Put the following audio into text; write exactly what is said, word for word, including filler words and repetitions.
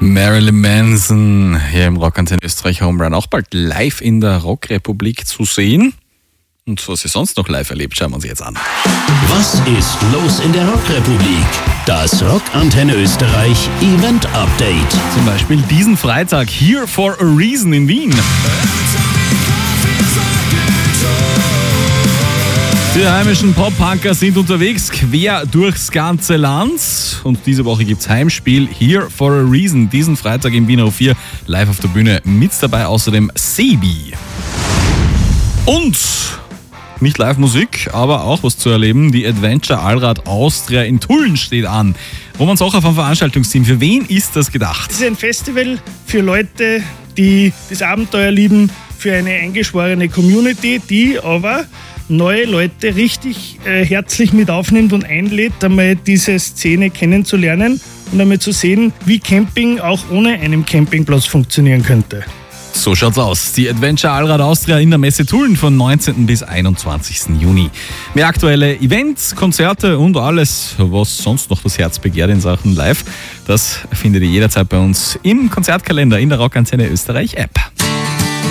Marilyn Manson hier im Rockantenne Österreich Homerun, auch bald live in der Rockrepublik zu sehen. Und was ihr sonst noch live erlebt, schauen wir uns jetzt an. Was ist los in der Rockrepublik? Das Rockantenne Österreich Event Update. Zum Beispiel diesen Freitag Here for a Reason in Wien. Die heimischen Pop-Punker sind unterwegs, quer durchs ganze Land. Und diese Woche gibt's Heimspiel Here for a Reason. Diesen Freitag im Wiener O vier, live auf der Bühne. Mit dabei außerdem Sebi. Und nicht Live-Musik, aber auch was zu erleben. Die Adventure Allrad Austria in Tulln steht an. Roman Socher vom Veranstaltungsteam. Für wen ist das gedacht? Es ist ein Festival für Leute, die das Abenteuer lieben, für eine eingeschworene Community, die aber neue Leute richtig äh, herzlich mit aufnimmt und einlädt, einmal diese Szene kennenzulernen und einmal zu sehen, wie Camping auch ohne einen Campingplatz funktionieren könnte. So schaut's aus. Die Adventure Allrad Austria in der Messe Tulln von neunzehnten bis einundzwanzigsten Juni. Mehr aktuelle Events, Konzerte und alles, was sonst noch das Herz begehrt in Sachen Live, das findet ihr jederzeit bei uns im Konzertkalender in der Rockantenne Österreich App.